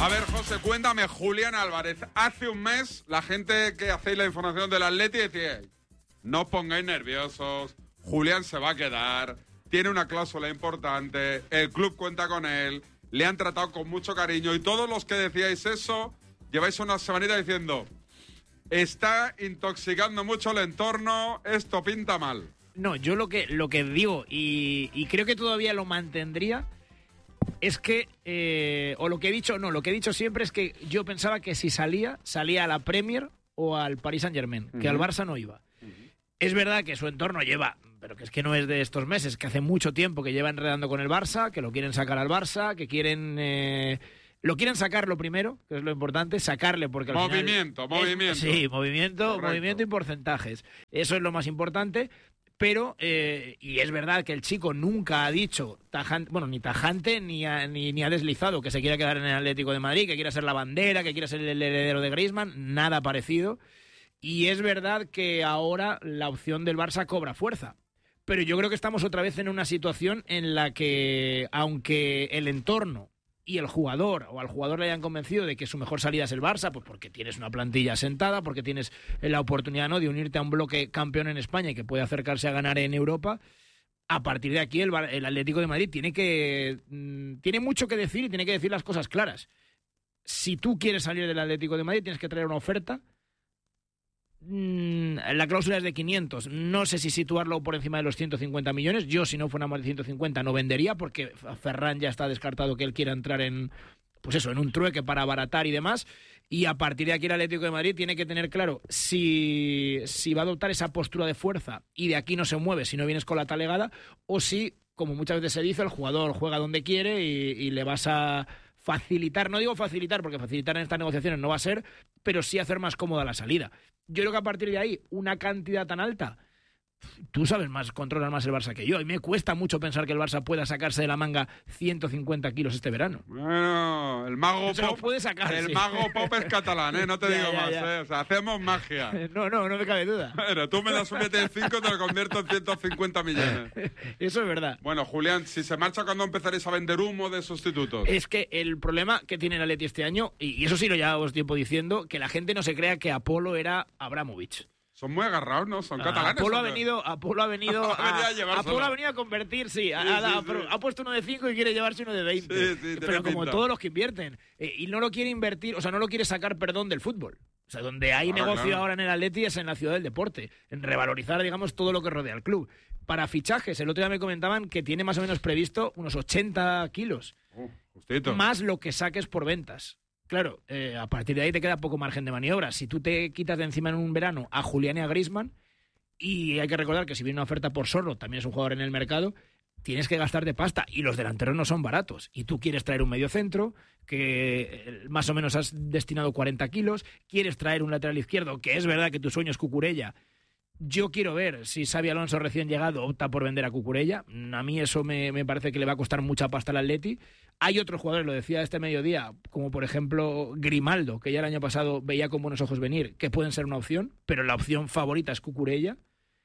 A ver, José, cuéntame, Julián Álvarez. Hace un mes, la gente que hacéis la información del Atleti decía: no os pongáis nerviosos, Julián se va a quedar, tiene una cláusula importante, el club cuenta con él, le han tratado con mucho cariño, y todos los que decíais eso, lleváis una semanita diciendo: está intoxicando mucho el entorno, esto pinta mal. No, yo lo que digo, y creo que todavía lo mantendría, es que, lo que he dicho siempre es que yo pensaba que si salía a la Premier o al Paris Saint-Germain, que al Barça no iba. Es verdad que su entorno lleva, pero que es que no es de estos meses, que hace mucho tiempo que lleva enredando con el Barça, que lo quieren sacar al Barça, que quieren... Lo quieren sacar lo primero, que es lo importante, sacarle porque al movimiento. Sí, movimiento y porcentajes. Eso es lo más importante. Pero, y es verdad que el chico nunca ha dicho, ni tajante, ni ha deslizado que se quiera quedar en el Atlético de Madrid, que quiera ser la bandera, que quiera ser el heredero de Griezmann, nada parecido. Y es verdad que ahora la opción del Barça cobra fuerza. Pero yo creo que estamos otra vez en una situación en la que, aunque el entorno y el jugador, o al jugador le hayan convencido de que su mejor salida es el Barça, pues porque tienes una plantilla asentada, porque tienes la oportunidad, ¿no?, de unirte a un bloque campeón en España y que puede acercarse a ganar en Europa, a partir de aquí el Atlético de Madrid tiene mucho que decir y tiene que decir las cosas claras. Si tú quieres salir del Atlético de Madrid, tienes que traer una oferta. La cláusula es de 500. No sé si situarlo por encima de los 150 millones. Yo, si no fuera más de 150, no vendería, porque Ferran ya está descartado que él quiera entrar en un trueque para abaratar y demás. Y a partir de aquí el Atlético de Madrid tiene que tener claro si va a adoptar esa postura de fuerza y de aquí no se mueve si no vienes con la talegada, o si, como muchas veces se dice, el jugador juega donde quiere y le vas a facilitar, no digo facilitar, porque facilitar en estas negociaciones no va a ser, pero sí hacer más cómoda la salida. Yo creo que a partir de ahí, una cantidad tan alta, tú sabes más, controlas más el Barça que yo, y me cuesta mucho pensar que el Barça pueda sacarse de la manga 150 kilos este verano. Bueno, el mago se Pop lo puede sacar, el sí. mago Pop es catalán, no te digo más, o sea, hacemos magia. No me cabe duda. Bueno, tú me das un 75, te lo convierto en 150 millones. Eso es verdad. Bueno, Julián, si se marcha, ¿cuándo empezaréis a vender humo de sustitutos? Es que el problema que tiene el Atleti este año, y eso sí lo llevamos tiempo diciendo, que la gente no se crea que Apolo era Abramovich. Son muy agarrados, ¿no? Son catalanes. Apolo ha venido a convertir, sí. Ha puesto uno de 5 y quiere llevarse uno de 20. Sí, pero como pinta. todos los que invierten. Y no lo quiere invertir, o sea, no lo quiere sacar, del fútbol. O sea, donde hay negocio ahora en el Atleti es en la ciudad del deporte. En revalorizar, digamos, todo lo que rodea al club. Para fichajes, el otro día me comentaban que tiene más o menos previsto unos 80 kilos. Justito. Más lo que saques por ventas. Claro, a partir de ahí te queda poco margen de maniobra. Si tú te quitas de encima en un verano a Julián y a Griezmann, y hay que recordar que si viene una oferta por Sorlo, también es un jugador en el mercado, tienes que gastar de pasta, y los delanteros no son baratos. Y tú quieres traer un mediocentro, que más o menos has destinado 40 kilos, quieres traer un lateral izquierdo, que es verdad que tu sueño es Cucurella. Yo quiero ver si Xabi Alonso, recién llegado, opta por vender a Cucurella. A mí eso me parece que le va a costar mucha pasta al Atleti. Hay otros jugadores, lo decía este mediodía, como por ejemplo Grimaldo, que ya el año pasado veía con buenos ojos venir, que pueden ser una opción, pero la opción favorita es Cucurella.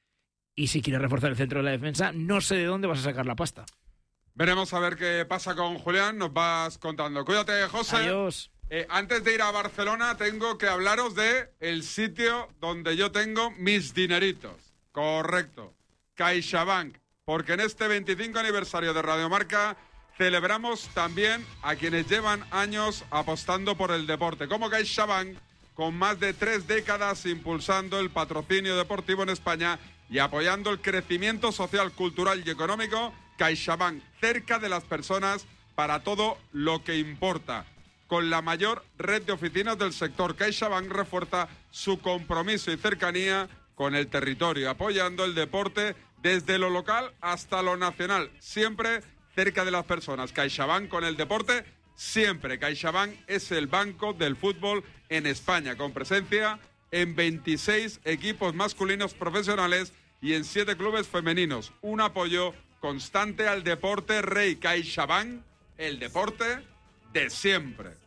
Y si quieres reforzar el centro de la defensa, no sé de dónde vas a sacar la pasta. Veremos a ver qué pasa con Julián, nos vas contando. Cuídate, José. Adiós. Antes de ir a Barcelona, tengo que hablaros de el sitio donde yo tengo mis dineritos. Correcto. CaixaBank. Porque en este 25 aniversario de Radio Marca celebramos también a quienes llevan años apostando por el deporte. Como CaixaBank, con más de 3 décadas impulsando el patrocinio deportivo en España y apoyando el crecimiento social, cultural y económico. CaixaBank, cerca de las personas para todo lo que importa. Con la mayor red de oficinas del sector, CaixaBank refuerza su compromiso y cercanía con el territorio, apoyando el deporte desde lo local hasta lo nacional, siempre cerca de las personas. CaixaBank con el deporte, siempre. CaixaBank es el banco del fútbol en España, con presencia en 26 equipos masculinos profesionales y en 7 clubes femeninos. Un apoyo constante al deporte rey. CaixaBank, el deporte de siempre.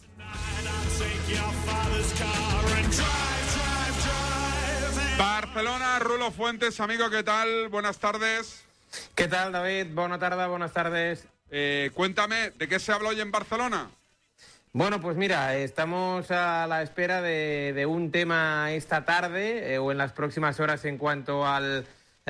Barcelona, Rulo Fuentes, amigo, ¿qué tal? Buenas tardes. ¿Qué tal, David? Buenas tardes. Cuéntame, ¿de qué se habla hoy en Barcelona? Bueno, pues mira, estamos a la espera de un tema esta tarde o en las próximas horas en cuanto al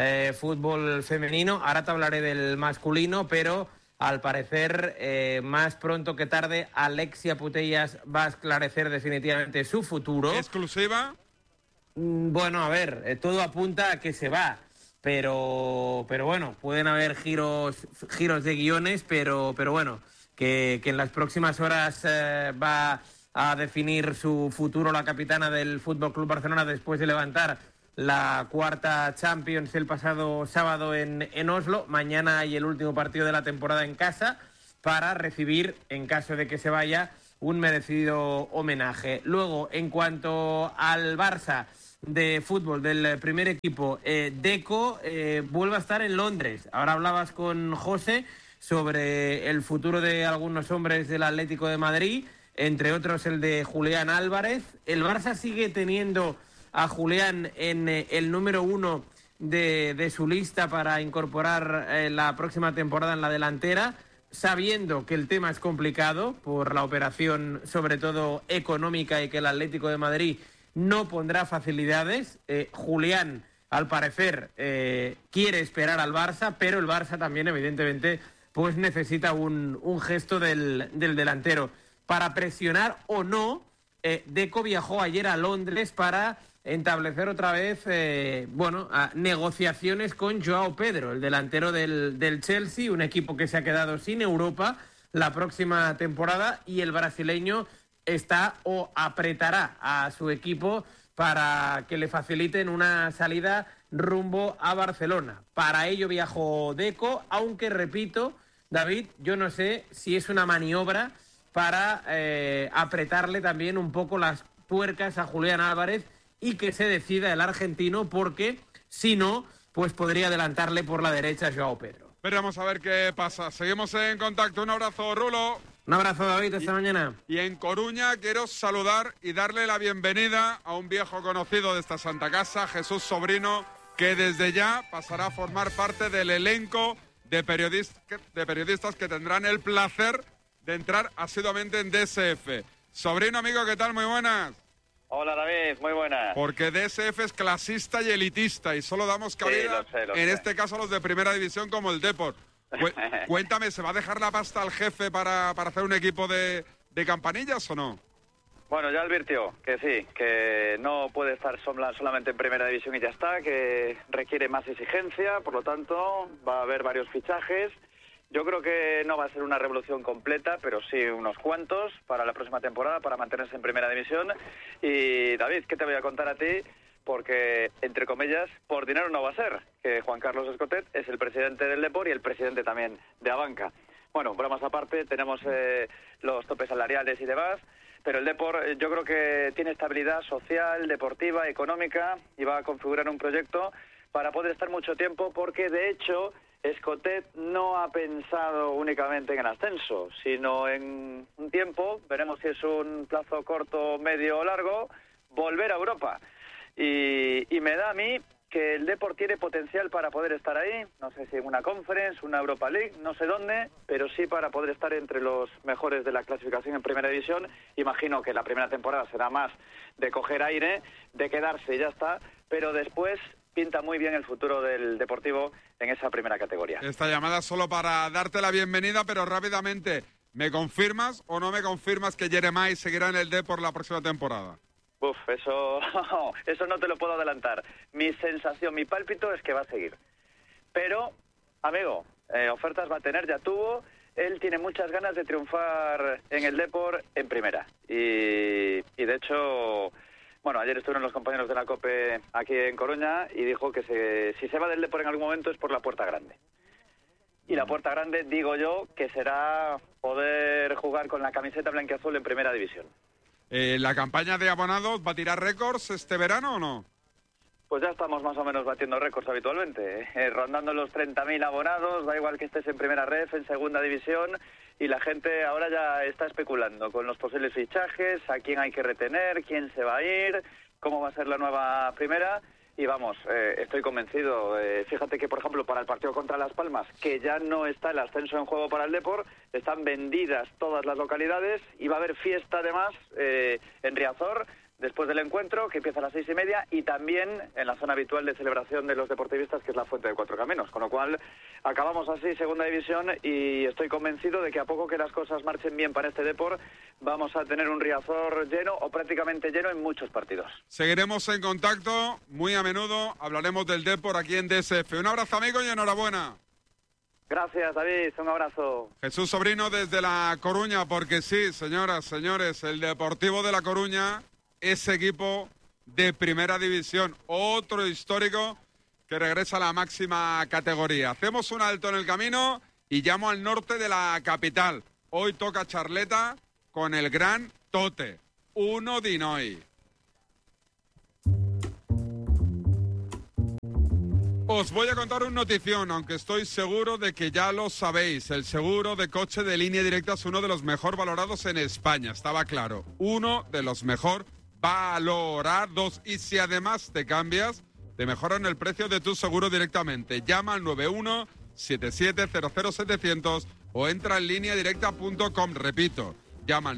fútbol femenino. Ahora te hablaré del masculino, pero al parecer más pronto que tarde Alexia Putellas va a esclarecer definitivamente su futuro. ¿Exclusiva? Bueno, a ver, todo apunta a que se va, pero bueno, pueden haber giros de guiones, pero bueno, que en las próximas horas va a definir su futuro la capitana del Fútbol Club Barcelona después de levantar la cuarta Champions el pasado sábado en Oslo. Mañana hay el último partido de la temporada en casa para recibir, en caso de que se vaya, un merecido homenaje. Luego, en cuanto al Barça de fútbol del primer equipo, Deco vuelve a estar en Londres. Ahora hablabas con José sobre el futuro de algunos hombres del Atlético de Madrid, entre otros el de Julián Álvarez. El Barça sigue teniendo a Julián en el número 1 de su lista para incorporar la próxima temporada en la delantera, sabiendo que el tema es complicado por la operación, sobre todo económica, y que el Atlético de Madrid no pondrá facilidades. Julián, al parecer, quiere esperar al Barça, pero el Barça también, evidentemente, pues necesita un gesto del delantero. Para presionar o no, Deco viajó ayer a Londres para establecer otra vez negociaciones con Joao Pedro, el delantero del Chelsea, un equipo que se ha quedado sin Europa la próxima temporada, y el brasileño está o apretará a su equipo para que le faciliten una salida rumbo a Barcelona. Para ello viajó Deco, aunque repito, David, yo no sé si es una maniobra para apretarle también un poco las tuercas a Julián Álvarez y que se decida el argentino, porque si no, pues podría adelantarle por la derecha a Joao Pedro. Veremos a ver qué pasa. Seguimos en contacto. Un abrazo, Rulo. Un abrazo, David, hasta mañana. Y en Coruña quiero saludar y darle la bienvenida a un viejo conocido de esta santa casa, Jesús Sobrino, que desde ya pasará a formar parte del elenco de periodistas que tendrán el placer de entrar asiduamente en DSF. Sobrino, amigo, ¿qué tal? Muy buenas. Hola, David, muy buenas. Porque DSF es clasista y elitista y solo damos cabida, lo en sé. este caso, a los de primera división como el Depor. Cuéntame, ¿se va a dejar la pasta al jefe para hacer un equipo de campanillas o no? Bueno, ya advirtió que sí, que no puede estar solamente en primera división y ya está, que requiere más exigencia, por lo tanto va a haber varios fichajes. Yo creo que no va a ser una revolución completa, pero sí unos cuantos para la próxima temporada, para mantenerse en primera división. Y David, ¿qué te voy a contar a ti? Porque, entre comillas, por dinero no va a ser, que Juan Carlos Escotet es el presidente del Depor y el presidente también de Abanca. Bueno, bromas aparte, tenemos los topes salariales y demás, pero el Depor yo creo que tiene estabilidad social, deportiva, económica, y va a configurar un proyecto para poder estar mucho tiempo, porque de hecho Escotet no ha pensado únicamente en el ascenso, sino en un tiempo, veremos si es un plazo corto, medio o largo, volver a Europa. Y me da a mí que el Depor tiene potencial para poder estar ahí, no sé si en una Conference, una Europa League, no sé dónde, pero sí para poder estar entre los mejores de la clasificación en primera división. Imagino que la primera temporada será más de coger aire, de quedarse y ya está, pero después pinta muy bien el futuro del Deportivo en esa primera categoría. Esta llamada solo para darte la bienvenida, pero rápidamente, ¿me confirmas o no me confirmas que Jeremai seguirá en el Depor la próxima temporada? Eso no te lo puedo adelantar. Mi sensación, mi pálpito es que va a seguir. Pero, amigo, ofertas va a tener, ya tuvo. Él tiene muchas ganas de triunfar en el Depor en primera. Y de hecho, bueno, ayer estuvieron los compañeros de la COPE aquí en Coruña y dijo que si se va del Depor en algún momento es por la puerta grande. Y la puerta grande, digo yo, que será poder jugar con la camiseta blanquiazul en primera división. ¿La campaña de abonados va a tirar récords este verano o no? Pues ya estamos más o menos batiendo récords habitualmente, rondando los 30.000 abonados, da igual que estés en primera ref, en segunda división, y la gente ahora ya está especulando con los posibles fichajes, a quién hay que retener, quién se va a ir, cómo va a ser la nueva primera, Y vamos, estoy convencido. Fíjate que, por ejemplo, para el partido contra Las Palmas, que ya no está el ascenso en juego para el Depor, están vendidas todas las localidades y va a haber fiesta además en Riazor después del encuentro, que empieza a las 6:30, y también en la zona habitual de celebración de los deportivistas, que es la Fuente de Cuatro Caminos. Con lo cual, acabamos así segunda división y estoy convencido de que a poco que las cosas marchen bien para este Depor, vamos a tener un Riazor lleno o prácticamente lleno en muchos partidos. Seguiremos en contacto muy a menudo, hablaremos del Depor aquí en DSF. Un abrazo, amigo, y enhorabuena. Gracias, David, un abrazo. Jesús Sobrino desde La Coruña, porque sí, señoras, señores, el Deportivo de La Coruña es equipo de primera división, otro histórico que regresa a la máxima categoría. Hacemos un alto en el camino y llamo al norte de la capital. Hoy toca charleta con el gran Tote, Uno Dinoy. Os voy a contar una notición, aunque estoy seguro de que ya lo sabéis. El seguro de coche de Línea Directa es uno de los mejor valorados en España, estaba claro. Uno de los mejor valorados. Y si además te cambias, te mejoran el precio de tu seguro directamente. Llama al 91-7700-700 o entra en lineadirecta.com. Repito, llama al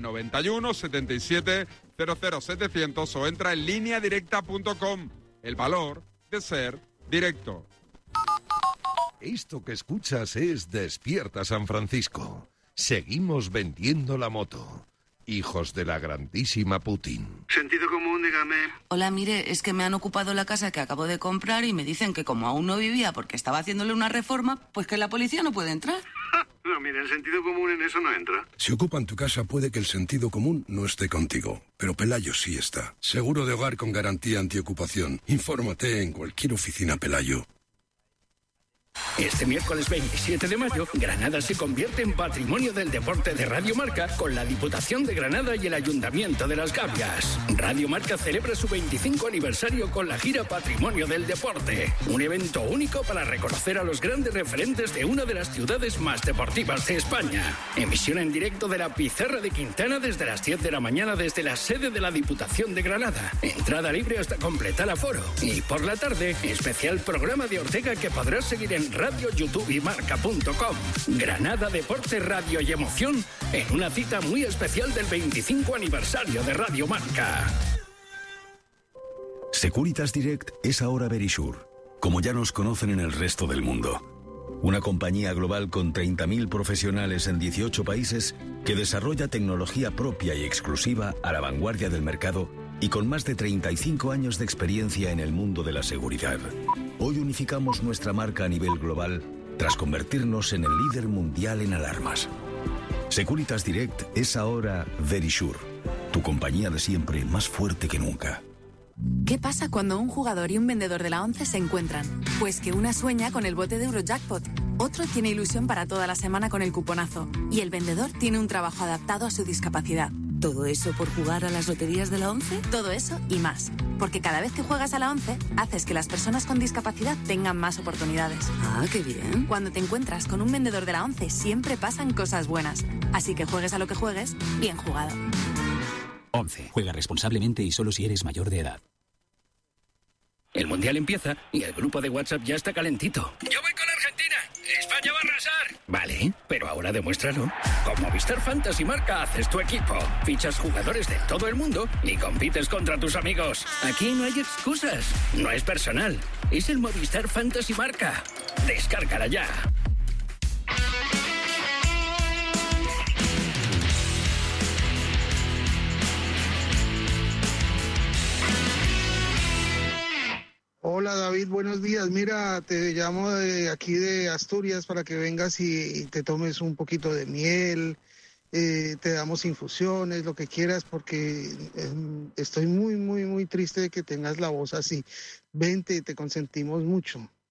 91-7700-700 o entra en lineadirecta.com. El valor de ser directo. Esto que escuchas es Despierta San Francisco. Seguimos vendiendo la moto. Hijos de la grandísima Putin. Sentido común, dígame. Hola, mire, es que me han ocupado la casa que acabo de comprar y me dicen que como aún no vivía porque estaba haciéndole una reforma, pues que la policía no puede entrar. No, mire, el sentido común en eso no entra. Si ocupan tu casa puede que el sentido común no esté contigo, pero Pelayo sí está. Seguro de hogar con garantía antiocupación. Infórmate en cualquier oficina Pelayo. Este miércoles 27 de mayo, Granada se convierte en Patrimonio del Deporte de Radio Marca con la Diputación de Granada y el Ayuntamiento de Las Gavias. Radio Marca celebra su 25 aniversario con la gira Patrimonio del Deporte, un evento único para reconocer a los grandes referentes de una de las ciudades más deportivas de España. Emisión en directo de la Pizarra de Quintana desde las 10 de la mañana desde la sede de la Diputación de Granada. Entrada libre hasta completar aforo. Y por la tarde, especial programa de Ortega que podrás seguir en Radio, YouTube y Marca.com. Granada, deporte, radio y emoción en una cita muy especial del 25 aniversario de Radio Marca. Securitas Direct es ahora Verisure, como ya nos conocen en el resto del mundo. Una compañía global con 30.000 profesionales en 18 países que desarrolla tecnología propia y exclusiva a la vanguardia del mercado y con más de 35 años de experiencia en el mundo de la seguridad. Hoy unificamos nuestra marca a nivel global tras convertirnos en el líder mundial en alarmas. Securitas Direct es ahora Verisure, tu compañía de siempre más fuerte que nunca. ¿Qué pasa cuando un jugador y un vendedor de la ONCE se encuentran? Pues que una sueña con el bote de Eurojackpot, otro tiene ilusión para toda la semana con el cuponazo y el vendedor tiene un trabajo adaptado a su discapacidad. ¿Todo eso por jugar a las loterías de la ONCE? Todo eso y más. Porque cada vez que juegas a la ONCE, haces que las personas con discapacidad tengan más oportunidades. Ah, qué bien. Cuando te encuentras con un vendedor de la ONCE, siempre pasan cosas buenas. Así que juegues a lo que juegues, bien jugado. ONCE. Juega responsablemente y solo si eres mayor de edad. El Mundial empieza y el grupo de WhatsApp ya está calentito. ¡Yo voy con Argentina! ¡España va a arrasar! Vale, pero ahora demuéstralo. Con Movistar Fantasy Marca haces tu equipo. Fichas jugadores de todo el mundo y compites contra tus amigos. Aquí no hay excusas. No es personal. Es el Movistar Fantasy Marca. Descárgala ya. Hola David, buenos días. Mira, te llamo de aquí de Asturias para que vengas y te tomes un poquito de miel, te damos infusiones, lo que quieras, porque estoy muy triste de que tengas la voz así. Vente, te consentimos mucho.